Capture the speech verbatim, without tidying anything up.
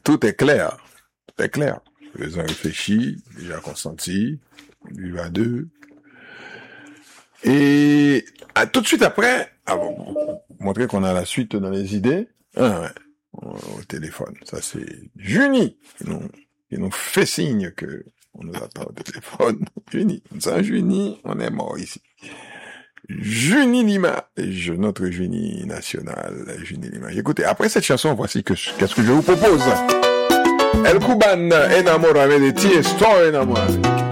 tout est clair. Tout est clair. Ils ont réfléchi, déjà consenti, lui va deux. Et à, tout de suite après, avant, montrer qu'on a la suite dans les idées, ah ouais, au téléphone. Ça c'est Juni qui nous, qui nous fait signe que on nous attend au téléphone. Juni, sans Juni, on est mort ici. Juni Lima, je, notre Juni national, Juni Lima. Écoutez, après cette chanson, voici que, qu'est-ce que je vous propose. El Cuban, enamorame de ti, estoy enamorado.